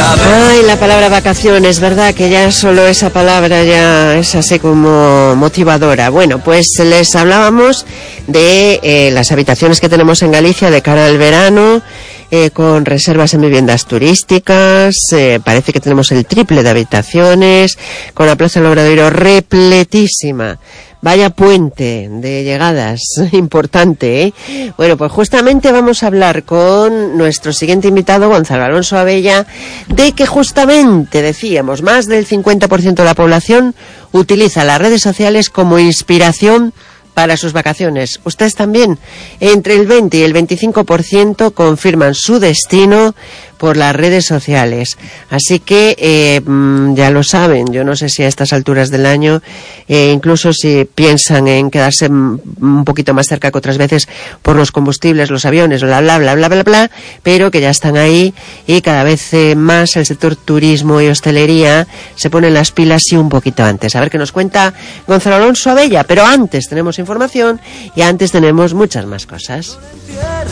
Ay, la palabra vacaciones, ¿verdad? Que ya solo esa palabra ya es así como motivadora. Bueno, pues les hablábamos de las habitaciones que tenemos en Galicia de cara al verano, con reservas en viviendas turísticas. Parece que tenemos el triple de habitaciones, con la Plaza del Obradoiro repletísima. Vaya puente de llegadas, importante, ¿eh? Bueno, pues justamente vamos a hablar con nuestro siguiente invitado, Gonzalo Alonso Abella, de que justamente, decíamos, más del 50% de la población utiliza las redes sociales como inspiración para sus vacaciones. Ustedes también, entre el 20 y el 25% confirman su destino por las redes sociales. Así que ya lo saben, yo no sé si a estas alturas del año, incluso si piensan en quedarse un poquito más cerca que otras veces por los combustibles, los aviones, bla, bla, bla, bla, bla, bla, pero que ya están ahí y cada vez más el sector turismo y hostelería se ponen las pilas y un poquito antes. A ver qué nos cuenta Gonzalo Alonso Abella, pero antes tenemos información y antes tenemos muchas más cosas.